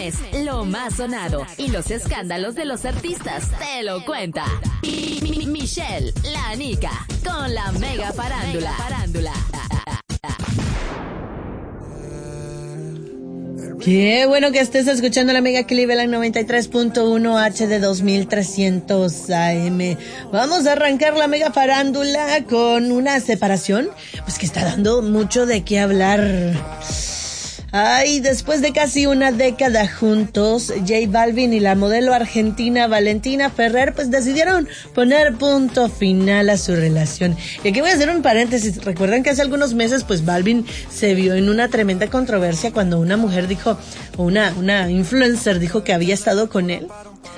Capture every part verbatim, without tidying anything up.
mes, lo más sonado y los escándalos de los artistas te lo cuenta. Y Michelle, la Nica, con la mega farándula. farándula. Qué bueno que estés escuchando la Mega Cleveland noventa y tres punto uno H D dos mil trescientos A M. Vamos a arrancar la Mega Farándula con una separación, pues que está dando mucho de qué hablar. Ay, después de casi una década juntos, J Balvin y la modelo argentina Valentina Ferrer pues decidieron poner punto final a su relación. Y aquí voy a hacer un paréntesis. Recuerdan que hace algunos meses pues Balvin se vio en una tremenda controversia cuando una mujer dijo, o una, una influencer dijo que había estado con él.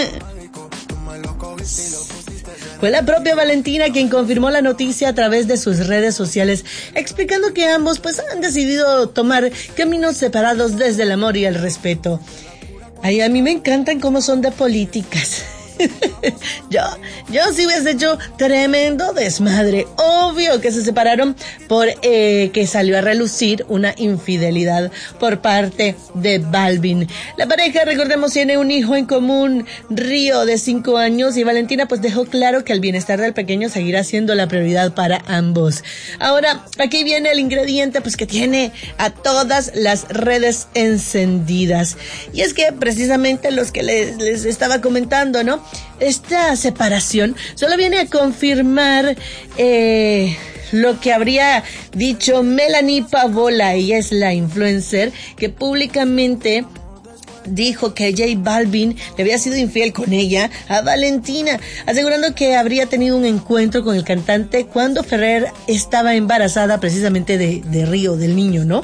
Fue la propia Valentina quien confirmó la noticia a través de sus redes sociales, explicando que ambos pues han decidido tomar caminos separados desde el amor y el respeto. Ay, a mí me encantan cómo son de políticas. yo, yo sí hubiese hecho tremendo desmadre. Obvio que se separaron por eh, que salió a relucir una infidelidad por parte de Balvin. La pareja, recordemos, tiene un hijo en común, Río, de cinco años, y Valentina pues dejó claro que el bienestar del pequeño seguirá siendo la prioridad para ambos. Ahora, aquí viene el ingrediente pues que tiene a todas las redes encendidas. Y es que precisamente los que les, les estaba comentando, ¿no? Esta separación solo viene a confirmar eh, lo que habría dicho Melanie Pavola. Ella es la influencer que públicamente dijo que J Balvin le había sido infiel con ella a Valentina, asegurando que habría tenido un encuentro con el cantante cuando Ferrer estaba embarazada precisamente de, de Río, del niño, ¿no?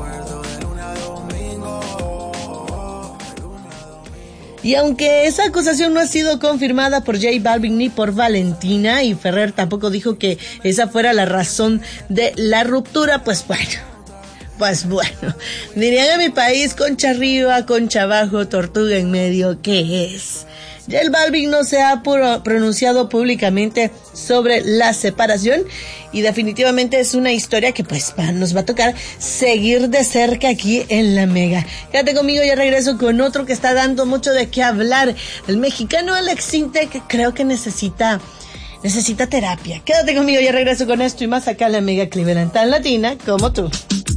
Y aunque esa acusación no ha sido confirmada por J Balvin ni por Valentina, y Ferrer tampoco dijo que esa fuera la razón de la ruptura, pues bueno, pues bueno, dirían en mi país, concha arriba, concha abajo, tortuga en medio, ¿qué es? J Balvin no se ha pronunciado públicamente sobre la separación y definitivamente es una historia que pues nos va a tocar seguir de cerca aquí en la Mega. Quédate conmigo, ya regreso con otro que está dando mucho de qué hablar. El mexicano Alex Sintek, que creo que necesita necesita terapia. Quédate conmigo, ya regreso con esto y más acá en la Mega Cleveland, tan latina como tú.